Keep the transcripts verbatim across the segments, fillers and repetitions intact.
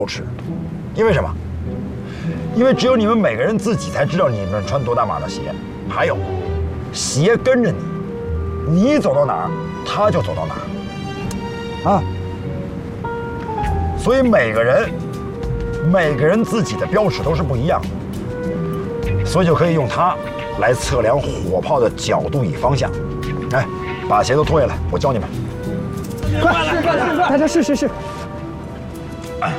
耻，因为什么？因为只有你们每个人自己才知道你们穿多大码的鞋，还有，鞋跟着你，你走到哪儿，它就走到哪儿，啊。所以每个人，每个人自己的标尺都是不一样的，所以就可以用它来测量火炮的角度与方向。来，把鞋都脱下来，我教你们。 快，示范示范，大家试试试。哎。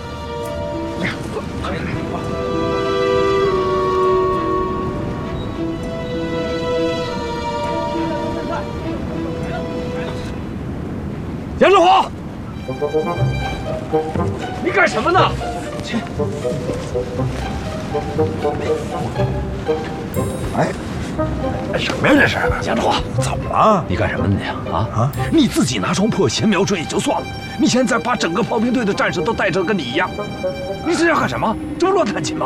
杨志华，你干什么呢？ 哎，什么呀这是？ 杨志华， 怎么了？ 你干什么呢你啊啊！你自己拿双破鞋瞄准也就算了，你现在把整个炮兵队的战士都带成跟你一样，你这要干什么？这不乱弹琴吗？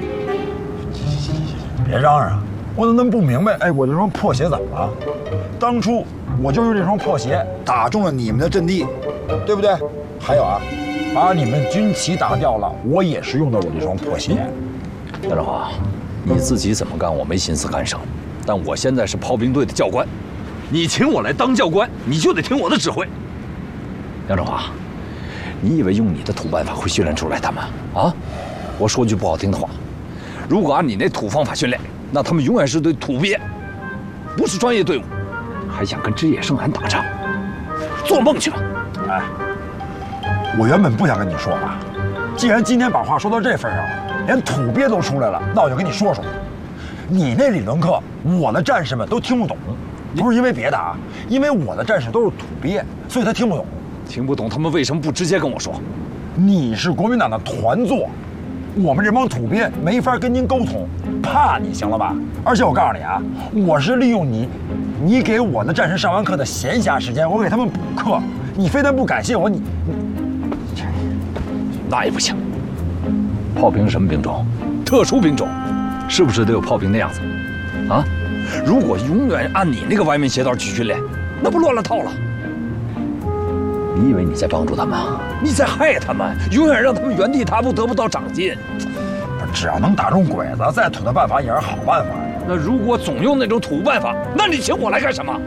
别嚷嚷，我怎么不明白？哎，我这双破鞋怎么了？当初。 我就用这双破鞋打中了你们的阵地，对不对？还有啊，把你们军旗打掉了，我也是用的我这双破鞋。 杨志华，你自己怎么干我没心思干涉，但我现在是炮兵队的教官，你请我来当教官，你就得听我的指挥。杨志华，你以为用你的土办法会训练出来他们啊？我说句不好听的话，如果按你那土方法训练，那他们永远是队土鳖，不是专业队伍。 还想跟枝野胜寒打仗，做梦去吧！ 哎，我原本不想跟你说啊，既然今天把话说到这份上了，连土鳖都出来了，那我就跟你说说，你那理论课，我的战士们都听不懂，不是因为别的啊，因为我的战士都是土鳖，所以他听不懂。 听不懂他们为什么不直接跟我说？ 你是国民党的团座，我们这帮土鳖没法跟您沟通，怕你行了吧？而且我告诉你啊，我是利用你。 你给我的战士上完课的闲暇时间，我给他们补课。你非但不感谢我，你你那也不行。炮兵什么兵种？特殊兵种，是不是得有炮兵的样子？啊！如果永远按你那个歪门邪道去训练，那不乱了套了？你以为你在帮助他们？你在害他们，永远让他们原地踏步，得不到长进。 只要能打中鬼子，再土的办法也是好办法。 那如果总用那种土办法，那你请我来干什么？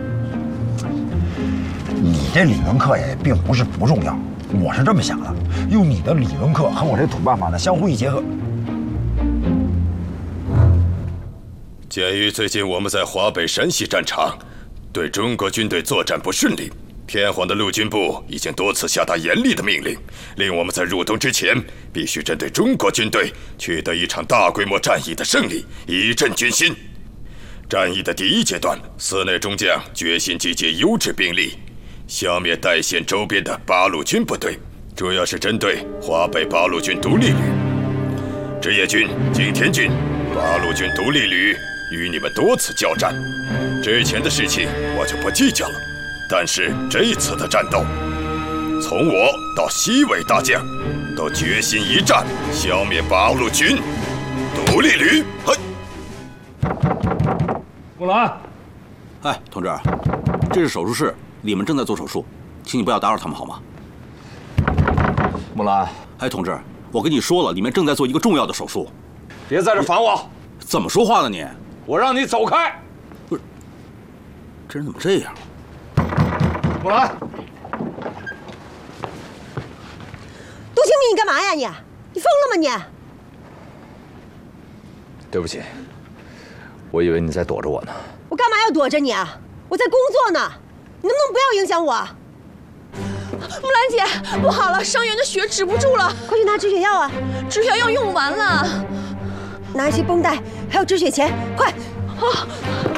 你这理论课也并不是不重要，我是这么想的，用你的理论课和我这土办法呢相互一结合。 鉴于最近我们在华北、山西战场对中国军队作战不顺利，天皇的陆军部已经多次下达严厉的命令，令我们在入冬之前必须针对中国军队取得一场大规模战役的胜利，以振军心。战役的第一阶段，寺内中将决心集结优质兵力，消灭代县周边的八路军部队，主要是针对华北八路军独立旅、职业军、景田军、八路军独立旅与你们多次交战，之前的事情我就不计较了。 但是这次的战斗，从我到西尾大将，都决心一战，消灭八路军独立旅。嘿， 木兰， 哎，同志，这是手术室，里面正在做手术，请你不要打扰他们好吗？ 木兰， 哎，同志，我跟你说了，里面正在做一个重要的手术， 别在这烦我。 怎么说话呢你？ 我让你走开。 不是，这人怎么这样？ 木兰， 杜清明，你干嘛呀你？你疯了吗你？ 对不起，我以为你在躲着我呢。 我干嘛要躲着你啊？我在工作呢，你能不能不要影响我？ 木兰姐，不好了，伤员的血止不住了， 快去拿止血药啊！ 止血药用完了， 拿一些绷带，还有止血钳，快！啊！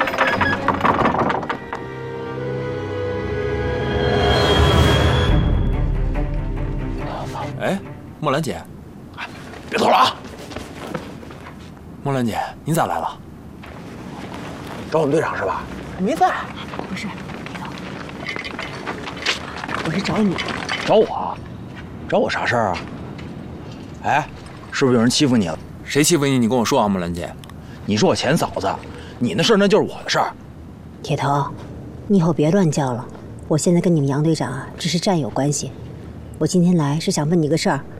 哎，莫兰姐， 别动了啊！ 莫兰姐，您咋来了？ 找我们队长是吧？ 没在。不是，别动。我是找你。 找我？找我啥事儿啊？哎，是不是有人欺负你了？ 谁欺负你？你跟我说啊，莫兰姐。 你是我前嫂子，你那事儿那就是我的事儿。 铁头，你以后别乱叫了。我现在跟你们杨队长啊，只是战友关系。我今天来是想问你个事儿，